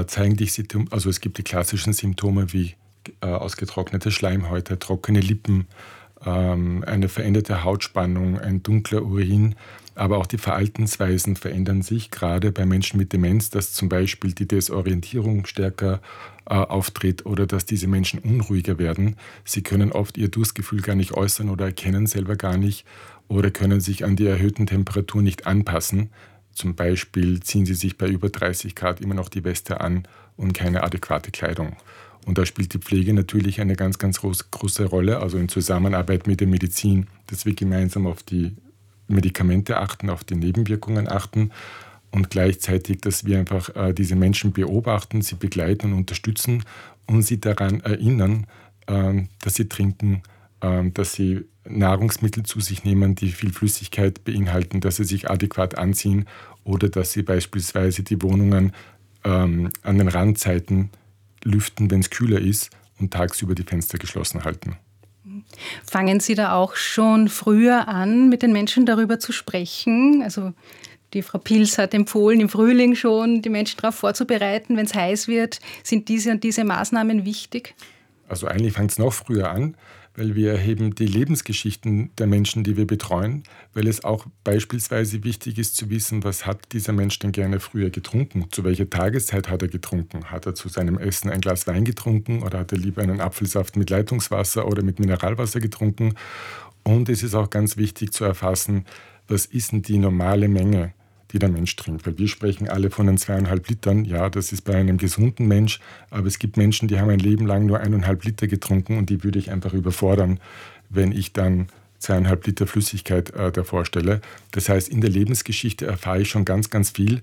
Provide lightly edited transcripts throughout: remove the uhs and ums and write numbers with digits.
zeigen die Symptome, also es gibt die klassischen Symptome wie ausgetrocknete Schleimhäute, trockene Lippen, eine veränderte Hautspannung, ein dunkler Urin, aber auch die Verhaltensweisen verändern sich, gerade bei Menschen mit Demenz, dass zum Beispiel die Desorientierung stärker auftritt oder dass diese Menschen unruhiger werden. Sie können oft ihr Durstgefühl gar nicht äußern oder erkennen selber gar nicht oder können sich an die erhöhten Temperaturen nicht anpassen. Zum Beispiel ziehen sie sich bei über 30 Grad immer noch die Weste an und keine adäquate Kleidung. Und da spielt die Pflege natürlich eine ganz, ganz große Rolle, also in Zusammenarbeit mit der Medizin, dass wir gemeinsam auf die Medikamente achten, auf die Nebenwirkungen achten und gleichzeitig, dass wir einfach diese Menschen beobachten, sie begleiten und unterstützen und sie daran erinnern, dass sie trinken, dass sie Nahrungsmittel zu sich nehmen, die viel Flüssigkeit beinhalten, dass sie sich adäquat anziehen oder dass sie beispielsweise die Wohnungen an den Randzeiten lüften, wenn es kühler ist und tagsüber die Fenster geschlossen halten. Fangen Sie da auch schon früher an, mit den Menschen darüber zu sprechen? Also die Frau Pils hat empfohlen, im Frühling schon die Menschen darauf vorzubereiten, wenn es heiß wird. Sind diese und diese Maßnahmen wichtig? Also eigentlich fängt es noch früher an, weil wir erheben die Lebensgeschichten der Menschen, die wir betreuen, weil es auch beispielsweise wichtig ist zu wissen, was hat dieser Mensch denn gerne früher getrunken, zu welcher Tageszeit hat er getrunken, hat er zu seinem Essen ein Glas Wein getrunken oder hat er lieber einen Apfelsaft mit Leitungswasser oder mit Mineralwasser getrunken. Und es ist auch ganz wichtig zu erfassen, was ist denn die normale Menge, die der Mensch trinkt. Weil wir sprechen alle von den 2,5 Litern. Ja, das ist bei einem gesunden Mensch. Aber es gibt Menschen, die haben ein Leben lang nur 1,5 Liter getrunken und die würde ich einfach überfordern, wenn ich dann 2,5 Liter Flüssigkeit davor stelle. Das heißt, in der Lebensgeschichte erfahre ich schon ganz, ganz viel.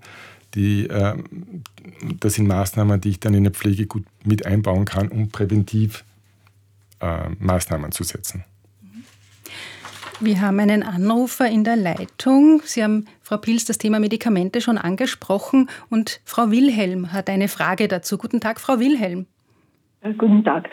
Das sind Maßnahmen, die ich dann in der Pflege gut mit einbauen kann, um präventiv Maßnahmen zu setzen. Wir haben einen Anrufer in der Leitung. Sie haben, Frau Pils, das Thema Medikamente schon angesprochen und Frau Wilhelm hat eine Frage dazu. Guten Tag, Frau Wilhelm. Guten Tag.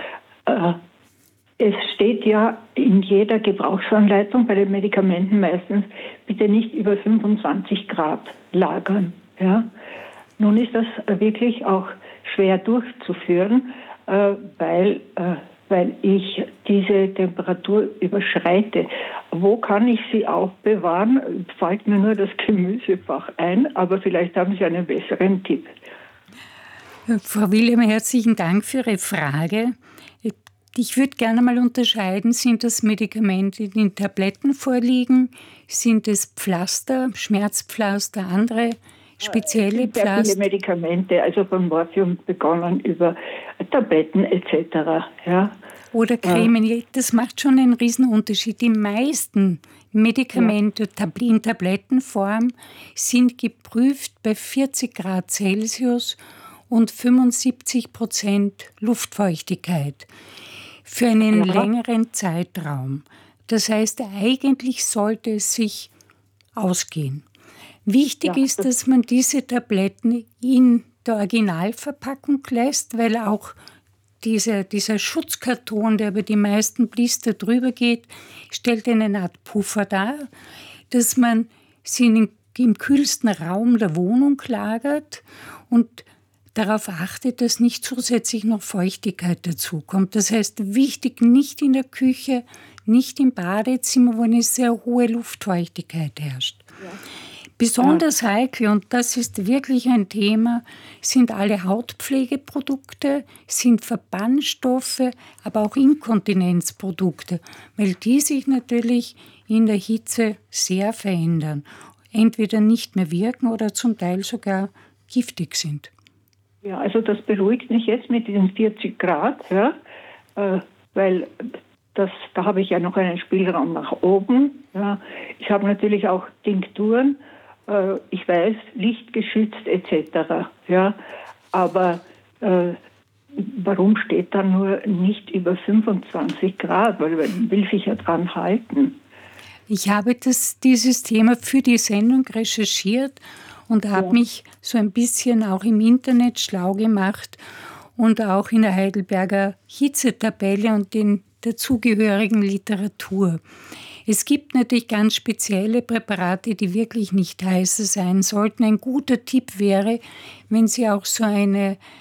Es steht ja in jeder Gebrauchsanleitung bei den Medikamenten meistens, bitte nicht über 25 Grad lagern. Ja? Nun ist das wirklich auch schwer durchzuführen, weil ich diese Temperatur überschreite. Wo kann ich sie aufbewahren? Fällt mir nur das Gemüsefach ein, aber vielleicht haben Sie einen besseren Tipp. Frau Wilhelm, herzlichen Dank für Ihre Frage. Ich würde gerne mal unterscheiden, sind das Medikamente, die in Tabletten vorliegen? Sind es Pflaster, Schmerzpflaster, andere spezielle Pflaster? Sehr viele Medikamente, also von Morphium begonnen über Tabletten etc. Ja. Oder Cremen, das macht schon einen Riesenunterschied. Die meisten Medikamente in Tablettenform sind geprüft bei 40 Grad Celsius und 75% Luftfeuchtigkeit für einen längeren Zeitraum. Das heißt, eigentlich sollte es sich ausgehen. Wichtig ist, dass man diese Tabletten in der Originalverpackung lässt, weil auch dieser Schutzkarton, der über die meisten Blister drüber geht, stellt eine Art Puffer dar, dass man sie im kühlsten Raum der Wohnung lagert und darauf achtet, dass nicht zusätzlich noch Feuchtigkeit dazukommt. Das heißt, wichtig, nicht in der Küche, nicht im Badezimmer, wo eine sehr hohe Luftfeuchtigkeit herrscht. Ja. Besonders heikel, und das ist wirklich ein Thema, sind alle Hautpflegeprodukte, sind Verbandstoffe, aber auch Inkontinenzprodukte, weil die sich natürlich in der Hitze sehr verändern, entweder nicht mehr wirken oder zum Teil sogar giftig sind. Ja, also das beruhigt mich jetzt mit diesen 40 Grad, ja, weil da habe ich ja noch einen Spielraum nach oben. Ja. Ich habe natürlich auch Tinkturen, ich weiß, lichtgeschützt etc. Ja, aber warum steht da nur nicht über 25 Grad? Weil man will sich ja dran halten. Ich habe dieses Thema für die Sendung recherchiert und habe mich so ein bisschen auch im Internet schlau gemacht und auch in der Heidelberger Hitzetabelle und in der zugehörigen Literatur. Es gibt natürlich ganz spezielle Präparate, die wirklich nicht heißer sein sollten. Ein guter Tipp wäre, wenn Sie auch so eine